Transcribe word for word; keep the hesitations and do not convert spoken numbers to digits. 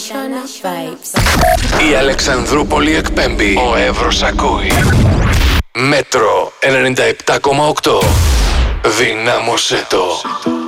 International Vibes. Η Αλεξανδρούπολη εκπέμπει. Ο Εύρος ακούει. Μέτρο ενενήντα επτά κόμμα οκτώ. Δυνάμωσέ το.